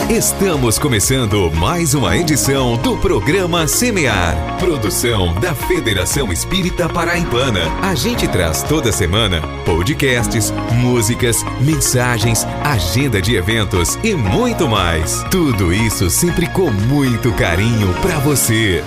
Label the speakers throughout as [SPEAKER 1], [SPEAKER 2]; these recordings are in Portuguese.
[SPEAKER 1] Estamos começando mais uma edição do programa Semear, produção da Federação Espírita Paraibana. A gente traz toda semana podcasts, músicas, mensagens, agenda de eventos e muito mais. Tudo isso sempre com muito carinho para você.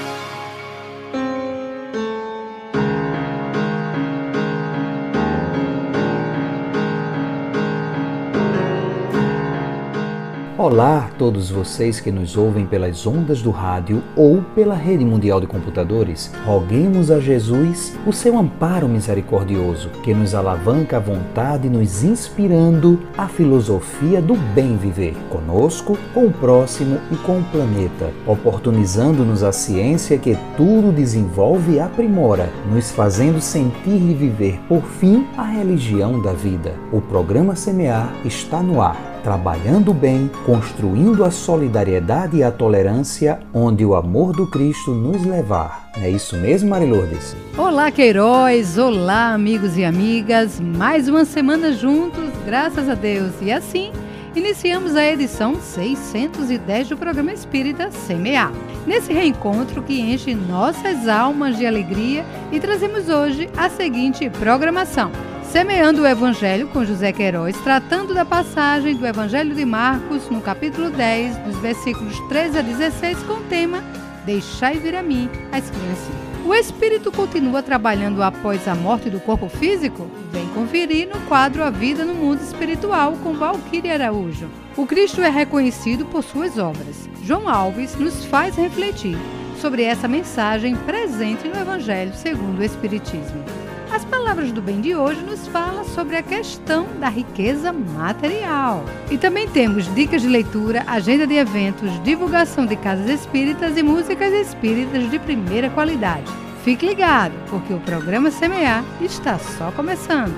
[SPEAKER 2] Olá a todos vocês que nos ouvem pelas ondas do rádio ou pela rede mundial de computadores. Roguemos a Jesus o seu amparo misericordioso, que nos alavanca à vontade, nos inspirando a filosofia do bem viver, conosco, com o próximo e com o planeta, oportunizando-nos a ciência que tudo desenvolve e aprimora, nos fazendo sentir e viver, por fim, a religião da vida. O programa Semear está no ar, trabalhando bem, construindo a solidariedade e a tolerância, onde o amor do Cristo nos levar. É isso mesmo, Marilourdes?
[SPEAKER 3] Olá, Queiroz! Olá, amigos e amigas! Mais uma semana juntos, graças a Deus! E assim, iniciamos a edição 610 do programa Espírita Semear. Nesse reencontro que enche nossas almas de alegria, e trazemos hoje a seguinte programação. Semeando o Evangelho com José Queiroz, tratando da passagem do Evangelho de Marcos, no capítulo 10, dos versículos 13 a 16, com o tema Deixai vir a mim as criancinhas. O Espírito continua trabalhando após a morte do corpo físico? Vem conferir no quadro A Vida no Mundo Espiritual, com Valquíria Araújo. O Cristo é reconhecido por suas obras. João Alves nos faz refletir sobre essa mensagem presente no Evangelho segundo o Espiritismo. As palavras do bem de hoje nos falam sobre a questão da riqueza material. E também temos dicas de leitura, agenda de eventos, divulgação de casas espíritas e músicas espíritas de primeira qualidade. Fique ligado, porque o programa Semear está só começando.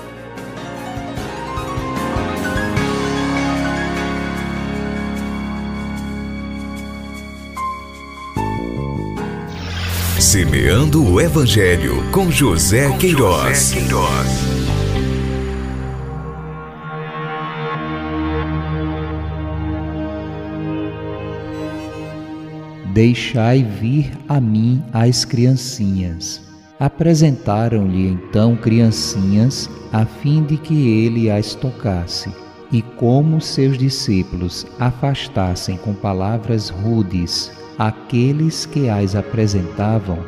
[SPEAKER 1] Semeando o Evangelho com José Queiroz.
[SPEAKER 2] Deixai vir a mim as criancinhas. Apresentaram-lhe então criancinhas, a fim de que ele as tocasse. E como seus discípulos afastassem com palavras rudes aqueles que as apresentavam,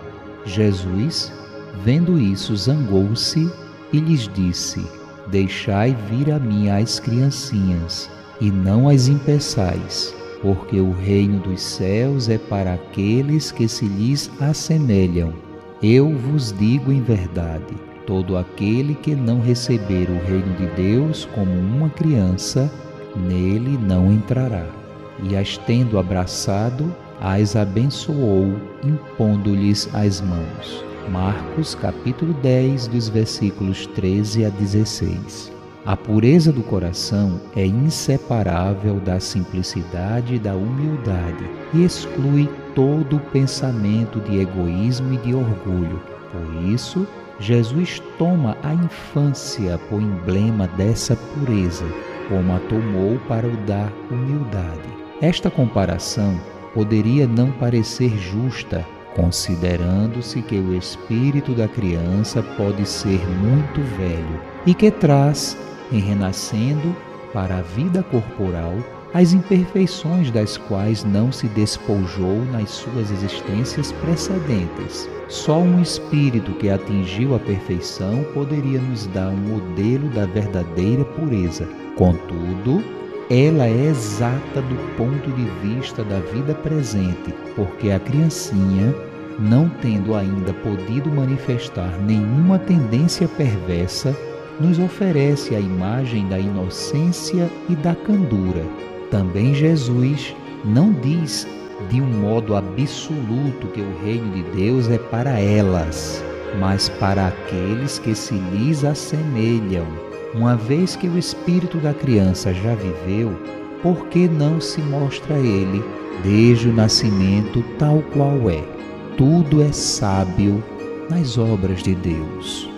[SPEAKER 2] Jesus, vendo isso, zangou-se e lhes disse: Deixai vir a mim as criancinhas, e não as impeçais, porque o reino dos céus é para aqueles que se lhes assemelham. Eu vos digo em verdade, todo aquele que não receber o reino de Deus como uma criança, nele não entrará. E as tendo abraçado, as abençoou, impondo-lhes as mãos. Marcos capítulo 10, dos versículos 13 a 16. A pureza do coração é inseparável da simplicidade e da humildade e exclui todo o pensamento de egoísmo e de orgulho. Por isso, Jesus toma a infância por emblema dessa pureza, como a tomou para o da humildade. Esta comparação poderia não parecer justa, considerando-se que o espírito da criança pode ser muito velho e que traz, em renascendo para a vida corporal, as imperfeições das quais não se despojou nas suas existências precedentes. Só um espírito que atingiu a perfeição poderia nos dar um modelo da verdadeira pureza. Contudo, ela é exata do ponto de vista da vida presente, porque a criancinha, não tendo ainda podido manifestar nenhuma tendência perversa, nos oferece a imagem da inocência e da candura. Também Jesus não diz de um modo absoluto que o reino de Deus é para elas, mas para aqueles que se lhes assemelham. Uma vez que o espírito da criança já viveu, por que não se mostra a ele, desde o nascimento, tal qual é? Tudo é sábio nas obras de Deus.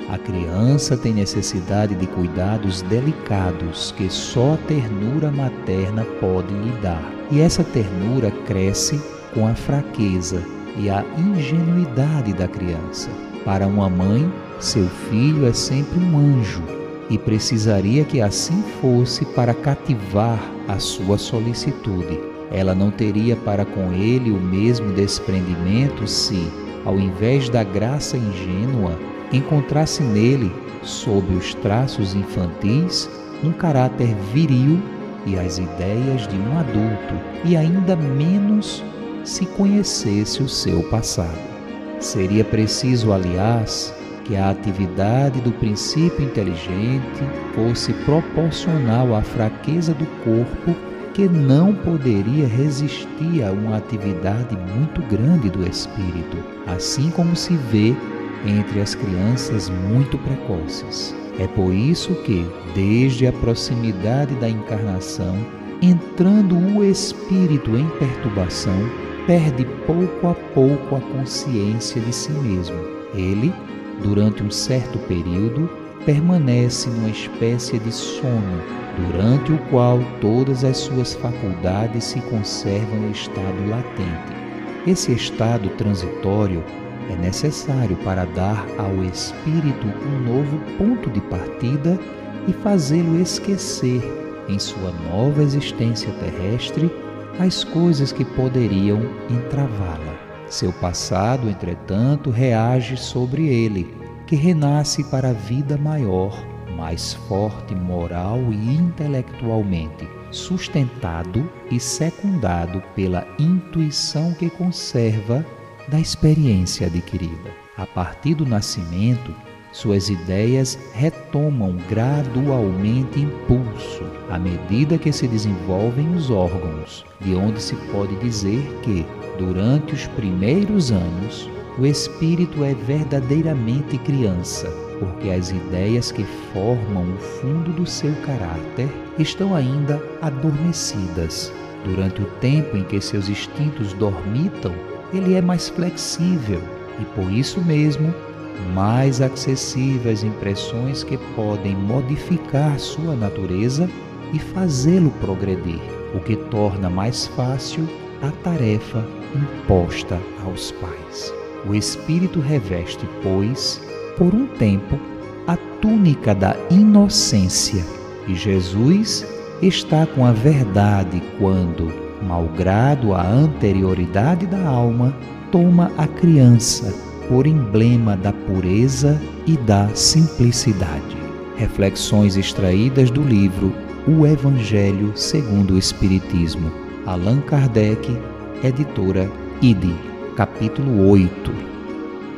[SPEAKER 2] A criança tem necessidade de cuidados delicados que só a ternura materna pode lhe dar. E essa ternura cresce com a fraqueza e a ingenuidade da criança. Para uma mãe, seu filho é sempre um anjo e precisaria que assim fosse para cativar a sua solicitude. Ela não teria para com ele o mesmo desprendimento se, ao invés da graça ingênua, encontrasse nele, sob os traços infantis, um caráter viril e as ideias de um adulto, e ainda menos se conhecesse o seu passado. Seria preciso, aliás, que a atividade do princípio inteligente fosse proporcional à fraqueza do corpo, que não poderia resistir a uma atividade muito grande do espírito, assim como se vê entre as crianças muito precoces. É por isso que, desde a proximidade da encarnação, entrando o espírito em perturbação, perde pouco a pouco a consciência de si mesmo. Ele, durante um certo período, permanece numa espécie de sono, durante o qual todas as suas faculdades se conservam em estado latente. Esse estado transitório é necessário para dar ao espírito um novo ponto de partida e fazê-lo esquecer, em sua nova existência terrestre, as coisas que poderiam entravá-la. Seu passado, entretanto, reage sobre ele, que renasce para a vida maior, mais forte moral e intelectualmente, sustentado e secundado pela intuição que conserva da experiência adquirida. A partir do nascimento, suas ideias retomam gradualmente impulso, à medida que se desenvolvem os órgãos, de onde se pode dizer que, durante os primeiros anos, o espírito é verdadeiramente criança, porque as ideias que formam o fundo do seu caráter estão ainda adormecidas. Durante o tempo em que seus instintos dormitam, ele é mais flexível e, por isso mesmo, mais acessível às impressões que podem modificar sua natureza e fazê-lo progredir, o que torna mais fácil a tarefa imposta aos pais. O espírito reveste, pois, por um tempo, a túnica da inocência, e Jesus está com a verdade quando, malgrado a anterioridade da alma, toma a criança por emblema da pureza e da simplicidade. Reflexões extraídas do livro O Evangelho segundo o Espiritismo, Allan Kardec, editora IDE, capítulo 8.